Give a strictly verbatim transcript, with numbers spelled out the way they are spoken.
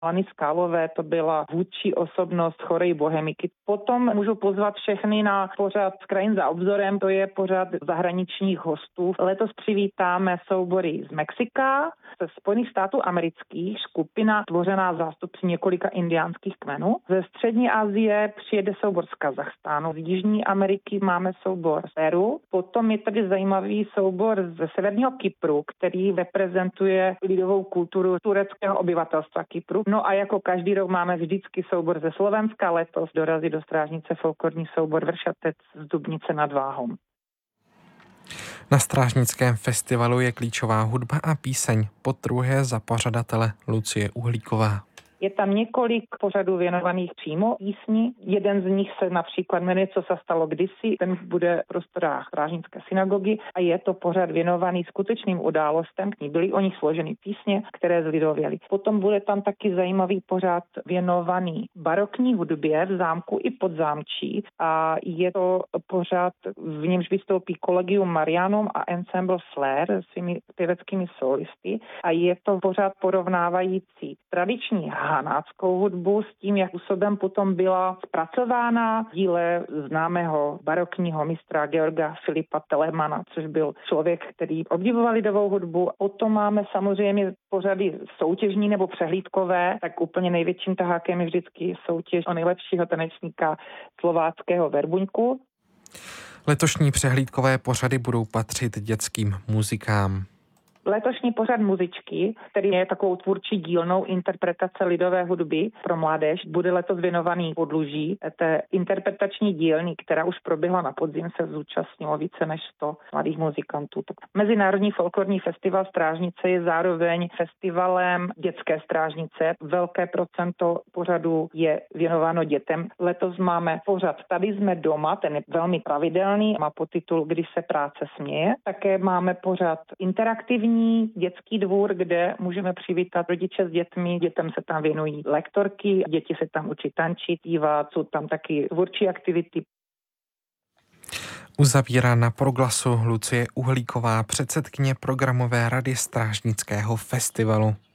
Lany Skálové, to byla vůdčí osobnost chorej bohemiky. Potom můžu pozvat všechny na pořad Z krajin za obzorem, to je pořad zahraničních hostů. Letos přivítáme soubory z Mexika, ze Spojených států amerických, skupina tvořená zástupci několika indiánských kmenů. Ze střední Asie přijede soubor z Kazachstánu, z Jižní Ameriky máme soubor z Peru, potom je tady zajímavý soubor ze severního Kypru, který reprezentuje lidovou kulturu tureckého obyvatelstva Kypru. No a jako každý rok máme vždycky soubor ze Slovenska, letos dorazí do Strážnice folklorní soubor Vršatec z Dubnice nad Váhom. Na Strážnickém festivalu je klíčová hudba a píseň podruhé za pořadatele Lucie Uhlíková. Je tam několik pořadů věnovaných přímo písni. Jeden z nich se například jmenuje Co se stalo kdysi, ten bude v prostorách Strážnické synagogy a je to pořad věnovaný skutečným událostem. Byly o nich složeny písně, které zlidověly. Potom bude tam taky zajímavý pořad věnovaný barokní hudbě v zámku i pod zámčí a je to pořad, v němž vystoupí Collegium Marianum a Ensemble Flair svými pěveckými solisty a je to pořad porovnávající tradiční hanáckou hudbu s tím, jak způsobem potom byla zpracována díle známého barokního mistra Georga Filipa Telemana, což byl člověk, který obdivoval lidovou hudbu. Potom máme samozřejmě pořady soutěžní nebo přehlídkové, tak úplně největším tahákem je vždycky soutěž o nejlepšího tanečníka slováckého Verbuňku. Letošní přehlídkové pořady budou patřit dětským muzikám. Letošní pořad Muzičky, který je takovou tvůrčí dílnou interpretace lidové hudby pro mládež, bude letos věnovaný Podluží. Té interpretační dílny, která už proběhla na podzim, se zúčastnilo více než sto mladých muzikantů. Mezinárodní folklorní festival Strážnice je zároveň festivalem dětské strážnice. Velké procento pořadů je věnováno dětem. Letos máme pořad Tady jsme doma, ten je velmi pravidelný, má podtitul Když se práce směje. Také máme pořad interaktivní dětský dvůr, kde můžeme přivítat rodiče s dětmi. Dětem se tam věnují lektorky, děti se tam učí tančit, dívat, jsou tam taky tvůrčí aktivity. Uzavírá na Proglasu Lucie Uhlíková, předsedkyně programové rady Strážnického festivalu.